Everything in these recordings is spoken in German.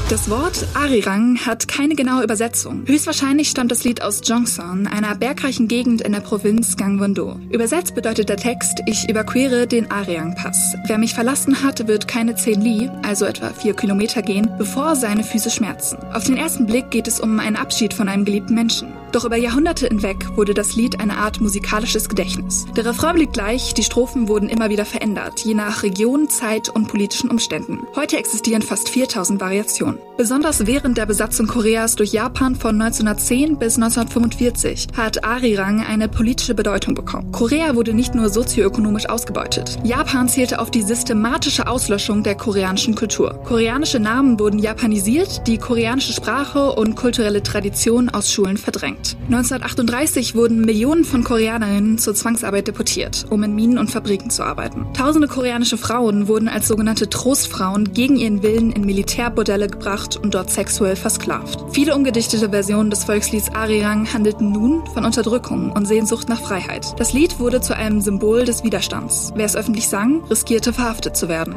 Das Wort Arirang hat keine genaue Übersetzung. Höchstwahrscheinlich stammt das Lied aus Gyeongsang, einer bergreichen Gegend in der Provinz Gangwon-do. Übersetzt bedeutet der Text: Ich überquere den Arirang-Pass. Wer mich verlassen hat, wird keine 10 Li, also etwa 4 Kilometer gehen, bevor seine Füße schmerzen. Auf den ersten Blick geht es um einen Abschied von einem geliebten Menschen. Doch über Jahrhunderte hinweg wurde das Lied eine Art musikalisches Gedächtnis. Der Refrain blieb gleich, die Strophen wurden immer wieder verändert, je nach Region, Zeit und politischen Umständen. Heute existieren fast 4000 Variationen. Besonders während der Besatzung Koreas durch Japan von 1910 bis 1945 hat Arirang eine politische Bedeutung bekommen. Korea wurde nicht nur sozioökonomisch ausgebeutet. Japan zählte auf die systematische Auslöschung der koreanischen Kultur. Koreanische Namen wurden japanisiert, die koreanische Sprache und kulturelle Tradition aus Schulen verdrängt. 1938 wurden Millionen von Koreanerinnen zur Zwangsarbeit deportiert, um in Minen und Fabriken zu arbeiten. Tausende koreanische Frauen wurden als sogenannte Trostfrauen gegen ihren Willen in Militärbordelle gebracht und dort sexuell versklavt. Viele umgedichtete Versionen des Volkslieds Arirang handelten nun von Unterdrückung und Sehnsucht nach Freiheit. Das Lied wurde zu einem Symbol des Widerstands. Wer es öffentlich sang, riskierte verhaftet zu werden.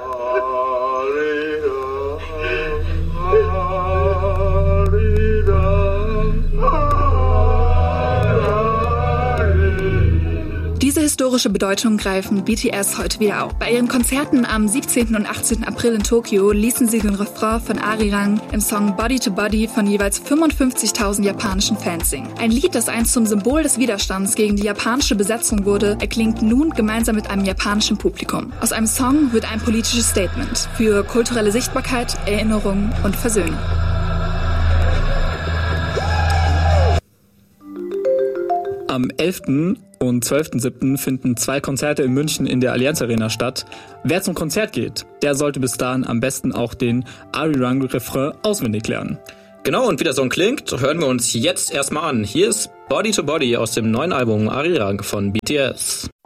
Diese historische Bedeutung greifen BTS heute wieder auf. Bei ihren Konzerten am 17. und 18. April in Tokio ließen sie den Refrain von Arirang im Song Body to Body von jeweils 55.000 japanischen Fans singen. Ein Lied, das einst zum Symbol des Widerstands gegen die japanische Besetzung wurde, erklingt nun gemeinsam mit einem japanischen Publikum. Aus einem Song wird ein politisches Statement für kulturelle Sichtbarkeit, Erinnerung und Versöhnung. Am 11. und 12.07. finden 2 Konzerte in München in der Allianz Arena statt. Wer zum Konzert geht, der sollte bis dahin am besten auch den Arirang-Refrain auswendig lernen. Genau, und wie der Song klingt, hören wir uns jetzt erstmal an. Hier ist Body to Body aus dem neuen Album Arirang von BTS.